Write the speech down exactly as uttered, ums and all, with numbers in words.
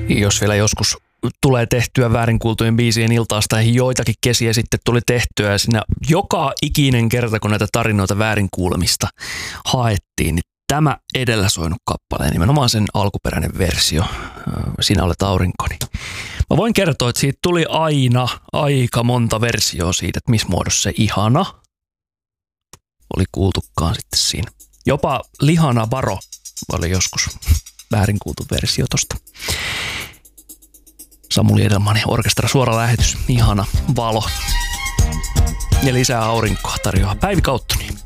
Jos vielä joskus tulee tehtyä väärinkuultujen biisien iltaasta, joitakin kesiä sitten tuli tehtyä ja siinä joka ikinen kerta, kun näitä tarinoita väärinkuulemista haettiin, niin tämä edellä soinut kappale, nimenomaan sen alkuperäinen versio, Sinä olet aurinkoni. Mä voin kertoa, että siitä tuli aina aika monta versioa siitä, että missä muodossa se ihana oli kuultukaan sitten siinä. Jopa Lihana Varo oli joskus väärinkuultu versio tosta. Samuli Edelmanin orkestra suora lähetys, ihana valo. Ja lisää aurinkoa tarjoaa Päivi Kauttoni.